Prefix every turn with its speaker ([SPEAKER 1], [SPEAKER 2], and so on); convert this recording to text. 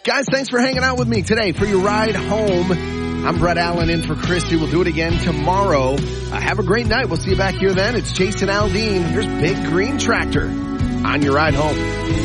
[SPEAKER 1] Guys, thanks for hanging out with me today for your ride home. I'm Brett Allen in for Christy. We'll do it again tomorrow. Have a great night. We'll see you back here then. It's Jason Aldean. Here's Big Green Tractor on your ride home.